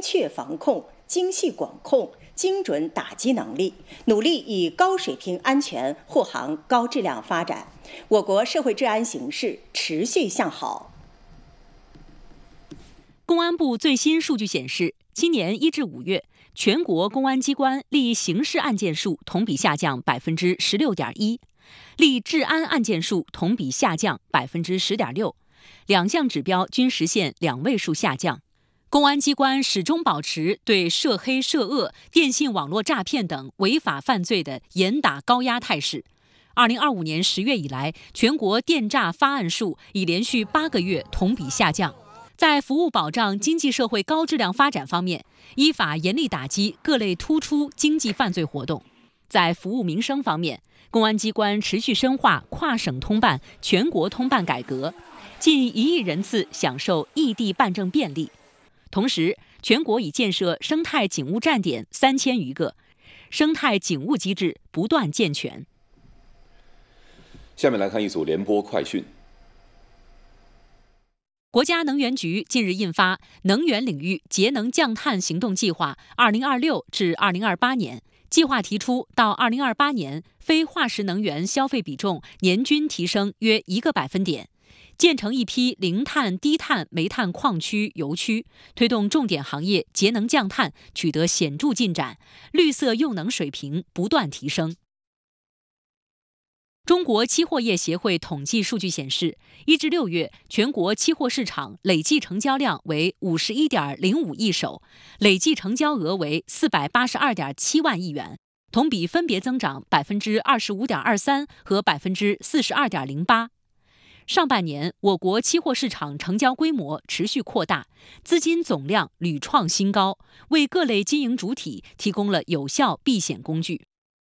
确防控、精细管控、精准打击能力，努力以高水平安全护航高质量发展。我国社会治安形势持续向好。 公安部最新数据显示，今年1至5月，全国公安机关立刑事案件数同比下降16.1%，立治安案件数同比下降10.6%，两项指标均实现2位数下降。公安机关始终保持对涉黑涉恶、电信网络诈骗等违法犯罪的严打高压态势。2025年10月以来，全国电诈发案数已连续8个月同比下降。在服务保障经济社会高质量发展方面，依法严厉打击各类突出经济犯罪活动。在服务民生方面，公安机关持续深化跨省通办、全国通办改革，近1亿人次享受异地办证便利。同时，全国已建设生态警务站点3000余个，生态警务机制不断健全。 下面来看一组联播快讯。 国家能源局近日印发《能源领域节能降碳行动计划 （2026 至2028年）》，计划提出到2028年，非化石能源消费比重年均提升约1个百分点，建成一批零碳、低碳煤炭矿区、油区，推动重点行业节能降碳取得显著进展，绿色用能水平不断提升。中国期货业协会统计数据显示，1至6月全国期货市场累计成交量为51.05亿手，累计成交额为482.7万亿元，同比分别增长25.23%和42.08%。上半年，我国期货市场成交规模持续扩大，资金总量屡创新高，为各类经营主体提供了有效避险工具。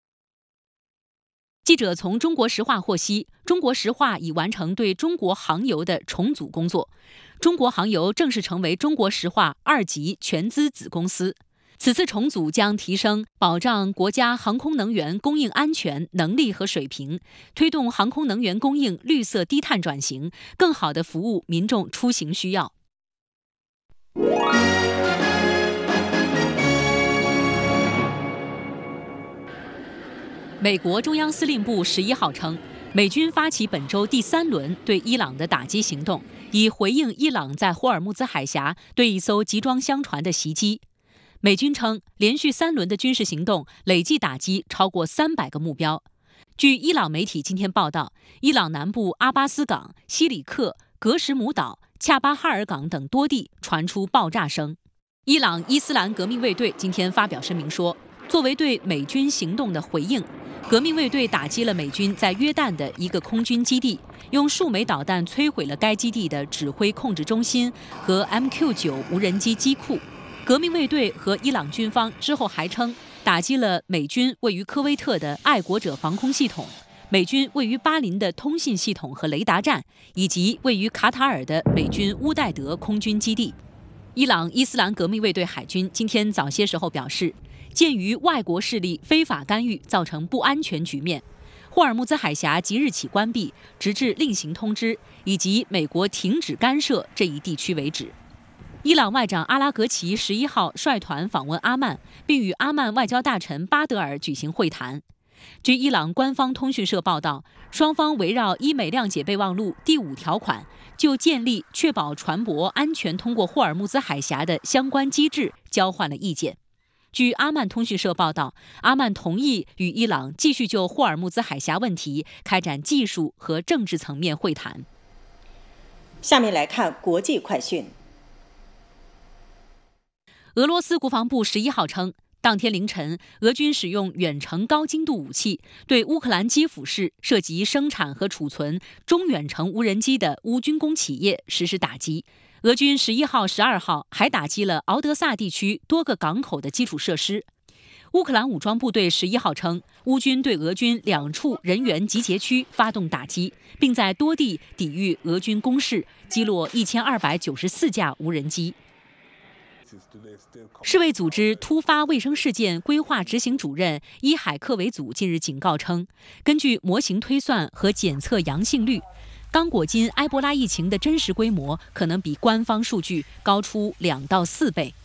记者从中国石化获悉，中国石化已完成对中国航油的重组工作，中国航油正式成为中国石化2级全资子公司。此次重组将提升保障国家航空能源供应安全能力和水平，推动航空能源供应绿色低碳转型，更好地服务民众出行需要。美国中央司令部11号称，美军发起本周第3轮对伊朗的打击行动，以回应伊朗在霍尔木兹海峡对一艘集装箱船的袭击。美军称，连续3轮的军事行动累计打击超过300个目标。据伊朗媒体今天报道，伊朗南部阿巴斯港、西里克、格什姆岛、恰巴哈尔港等多地传出爆炸声。伊朗伊斯兰革命卫队今天发表声明说，作为对美军行动的回应，革命卫队打击了美军在约旦的一个空军基地，用数枚导弹摧毁了该基地的指挥控制中心和 MQ-9 无人机机库。革命卫队和伊朗军方之后还称，打击了美军位于科威特的爱国者防空系统，美军位于巴林的通信系统和雷达站，以及位于卡塔尔的美军乌代德空军基地。伊朗伊斯兰革命卫队海军今天早些时候表示，鉴于外国势力非法干预造成不安全局面，霍尔木兹海峡即日起关闭，直至另行通知，以及美国停止干涉这一地区为止。伊朗外长阿拉格齐11号率团访问阿曼，并与阿曼外交大臣巴德尔举行会谈。据伊朗官方通讯社报道，双方围绕伊美谅解备忘录第5条款，就建立确保船舶安全通过霍尔木兹海峡的相关机制交换了意见。据阿曼通讯社报道，阿曼同意与伊朗继续就霍尔木兹海峡问题开展技术和政治层面会谈。 下面来看国际快讯。 俄罗斯国防部11号称，当天凌晨，俄军使用远程高精度武器对乌克兰基辅市涉及生产和储存中远程无人机的乌军工企业实施打击。俄军11号、12号还打击了敖德萨地区多个港口的基础设施。乌克兰武装部队11号称，乌军对俄军2处人员集结区发动打击，并在多地抵御俄军攻势，击落1294架无人机。世卫组织突发卫生事件规划执行主任伊海克维祖近日警告称，根据模型推算和检测阳性率，刚果金埃博拉疫情的真实规模可能比官方数据高出2到4倍。